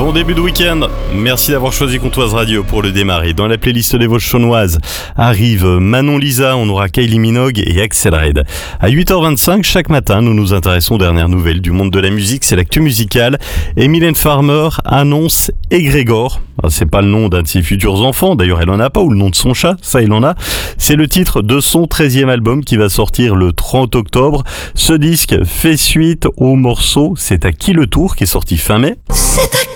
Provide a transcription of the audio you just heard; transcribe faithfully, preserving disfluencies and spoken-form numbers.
Bon début de week-end, merci d'avoir choisi Comtoise Radio pour le démarrer. Dans la playlist des Vosges chaunoises arrive Manon Lisa, on aura Kylie Minogue et Axel Red. À huit heures vingt-cinq, chaque matin, nous nous intéressons aux dernières nouvelles du monde de la musique, c'est l'actu musicale. Et Mylène Farmer annonce Égrégore. C'est pas le nom d'un de ses futurs enfants, d'ailleurs elle en a pas, ou le nom de son chat, ça il en a. C'est le titre de son treizième album qui va sortir le trente octobre. Ce disque fait suite au morceau C'est à qui le tour qui est sorti fin mai. C'est à